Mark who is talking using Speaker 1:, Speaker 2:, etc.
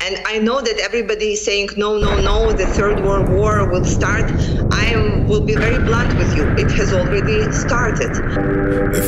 Speaker 1: And I know that everybody is saying, no, no, no, the Third World War will start. I will be very blunt with you. It has already started.